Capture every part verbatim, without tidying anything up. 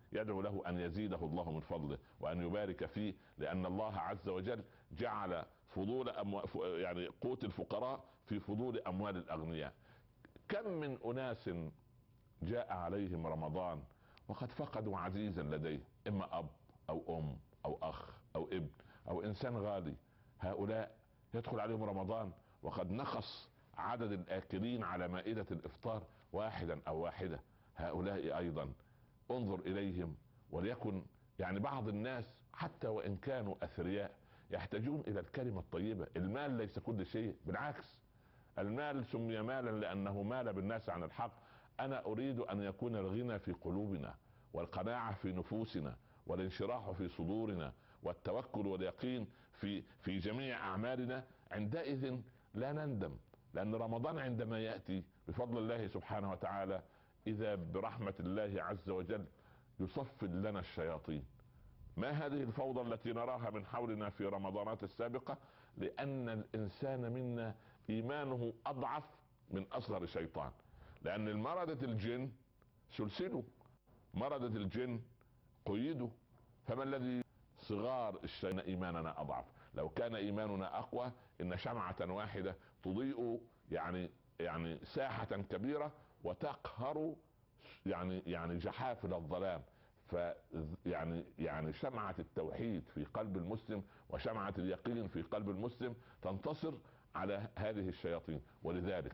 يدعو له ان يزيده الله من فضله وان يبارك فيه، لان الله عز وجل جعل فضول أمو... يعني قوت الفقراء في فضول اموال الاغنياء. كم من اناس جاء عليهم رمضان وقد فقدوا عزيزا لديه، اما اب او ام او اخ او ابن او انسان غالي. هؤلاء يدخل عليهم رمضان وقد نقص عدد الاكلين على مائدة الافطار واحدا او واحدة. هؤلاء ايضا انظر اليهم. وليكن يعني بعض الناس حتى وان كانوا اثرياء يحتاجون الى الكلمة الطيبة. المال ليس كل شيء، بالعكس، المال سمي مالا لانه مال بالناس عن الحق. انا اريد ان يكون الغنى في قلوبنا، والقناعة في نفوسنا، والانشراح في صدورنا، والتوكل واليقين في في جميع اعمالنا. عندئذ لا نندم، لان رمضان عندما يأتي بفضل الله سبحانه وتعالى اذا برحمة الله عز وجل يصفد لنا الشياطين. ما هذه الفوضى التي نراها من حولنا في رمضانات السابقة؟ لان الانسان منا ايمانه اضعف من اصغر شيطان. لان المردة الجن سلسلوا، مردة الجن قيدوا، فما الذي صغار الشيء ايماننا اضعف. لو كان ايماننا اقوى ان شمعة واحدة تضيء يعني يعني ساحة كبيرة وتقهر يعني يعني جحافل الظلام. ف يعني يعني شمعة التوحيد في قلب المسلم وشمعة اليقين في قلب المسلم تنتصر على هذه الشياطين. ولذلك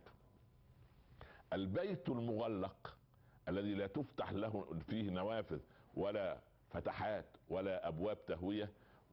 البيت المغلق الذي لا تفتح له فيه نوافذ ولا فتحات ولا ابواب تهوية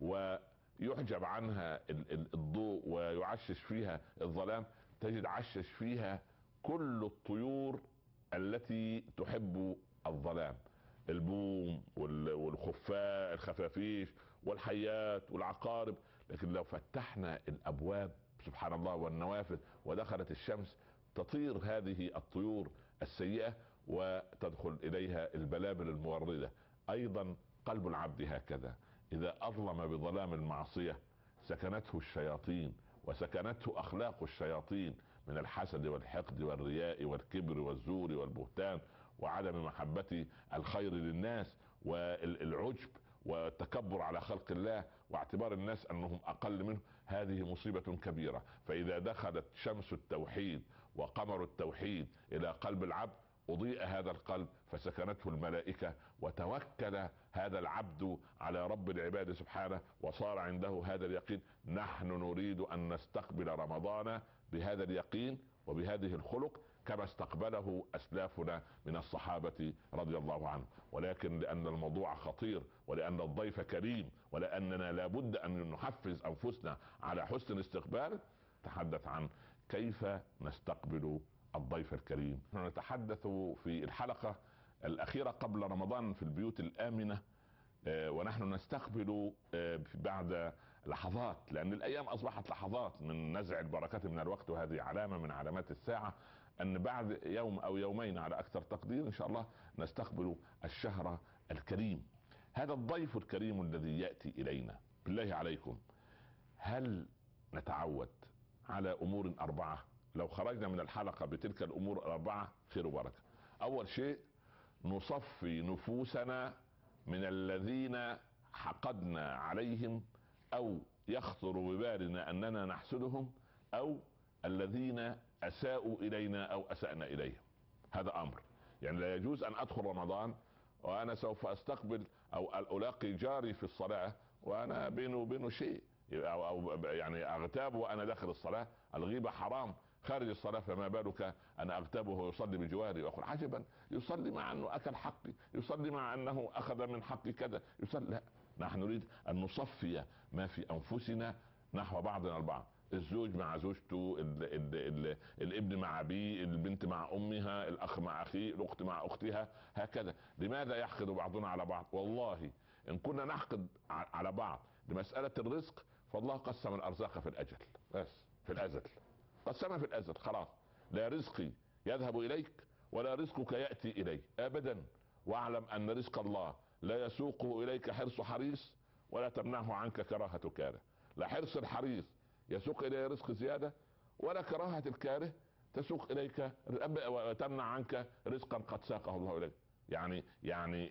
ويحجب عنها الضوء ويعشش فيها الظلام، تجد عشش فيها كل الطيور التي تحب الظلام، البوم والخفاء الخفافيش والحيات والعقارب. لكن لو فتحنا الابواب سبحان الله والنوافذ ودخلت الشمس تطير هذه الطيور السيئة وتدخل اليها البلابل الموردة. ايضا قلب العبد هكذا، اذا اظلم بظلام المعصية سكنته الشياطين وسكنته اخلاق الشياطين من الحسد والحقد والرياء والكبر والزور والبهتان وعدم محبة الخير للناس والعجب والتكبر على خلق الله واعتبار الناس انهم اقل منه. هذه مصيبة كبيرة. فاذا دخلت شمس التوحيد وقمر التوحيد الى قلب العبد اضيء هذا القلب فسكنته الملائكة وتوكل هذا العبد على رب العباد سبحانه وصار عنده هذا اليقين. نحن نريد ان نستقبل رمضان بهذا اليقين وبهذه الخلق كما استقبله اسلافنا من الصحابة رضي الله عنهم. ولكن لان الموضوع خطير ولان الضيف كريم ولاننا لابد ان نحفز انفسنا على حسن الاستقبال نتحدث عن كيف نستقبل الضيف الكريم. نحن نتحدث في الحلقة الاخيرة قبل رمضان في البيوت الامنة، ونحن نستقبل بعد لحظات، لان الايام اصبحت لحظات من نزع البركات من الوقت، وهذه علامة من علامات الساعة ان بعد يوم او يومين على اكثر تقدير ان شاء الله نستقبل الشهر الكريم. هذا الضيف الكريم الذي يأتي الينا، بالله عليكم هل نتعود على امور اربعة؟ لو خرجنا من الحلقة بتلك الامور الاربعة خير وبركة. اول شيء نصفي نفوسنا من الذين حقدنا عليهم او يخطر ببالنا اننا نحسدهم او الذين اساءوا الينا او اسأنا اليهم. هذا امر يعني لا يجوز ان ادخل رمضان وانا سوف استقبل او الاقي جاري في الصلاة وانا بينه وبينه شيء او, أو يعني اغتاب وانا داخل الصلاة. الغيبة حرام خارج الصلاة، فما بالك انا اغتابه ويصلي بجواري واقول عجبا يصلي مع انه اكل حقي، يصلي مع انه اخذ من حقي كذا، يصلي. لا، نحن نريد ان نصفي ما في انفسنا نحو بعضنا البعض. الزوج مع زوجته، ال ال ال الابن مع ابيه، البنت مع امها، الاخ مع اخيه، الاخت مع اختها، هكذا. لماذا يحقد بعضنا على بعض؟ والله ان كنا نحقد على بعض لمسألة الرزق فالله قسم الارزاق في الاجل، بس في الازل قسمها في الازل خلاص. لا رزقي يذهب اليك ولا رزقك يأتي الي ابدا. واعلم ان رزق الله لا يسوقه اليك حرص حريص ولا تمنعه عنك كراهة كاره. لا حرص الحريص يسوق الي رزق زيادة ولا كراهة الكاره تسوق اليك وتمنع عنك رزقا قد ساقه الله اليك. يعني يعني